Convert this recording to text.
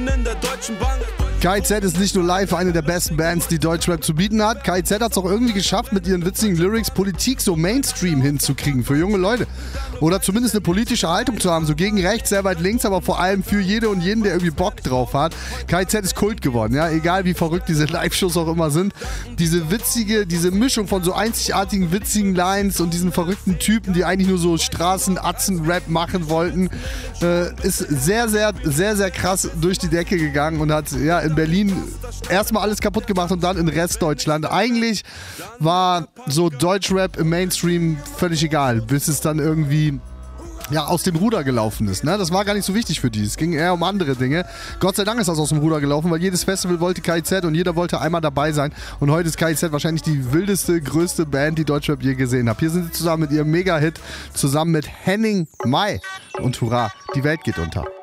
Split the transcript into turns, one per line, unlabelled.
Millionen in der Deutschen Bank.
KIZ ist nicht nur live eine der besten Bands, die Deutschrap zu bieten hat. KIZ hat es auch irgendwie geschafft, mit ihren witzigen Lyrics Politik so Mainstream hinzukriegen für junge Leute. Oder zumindest eine politische Haltung zu haben, so gegen rechts, sehr weit links, aber vor allem für jede und jeden, der irgendwie Bock drauf hat. KIZ ist Kult geworden, ja, egal wie verrückt diese Live-Shows auch immer sind. Diese Mischung von so einzigartigen, witzigen Lines und diesen verrückten Typen, die eigentlich nur so Straßen-Atzen-Rap machen wollten, ist sehr, sehr, sehr, sehr krass durch die Decke gegangen und hat, ja, in Berlin erstmal alles kaputt gemacht und dann in Restdeutschland. Eigentlich war so Deutschrap im Mainstream völlig egal, bis es dann irgendwie aus dem Ruder gelaufen ist. Ne? Das war gar nicht so wichtig für die. Es ging eher um andere Dinge. Gott sei Dank ist das aus dem Ruder gelaufen, weil jedes Festival wollte KIZ und jeder wollte einmal dabei sein. Und heute ist KIZ wahrscheinlich die wildeste, größte Band, die Deutschrap je gesehen hat. Hier sind sie zusammen mit ihrem Mega-Hit, zusammen mit Henning Mai. Und hurra, die Welt geht unter.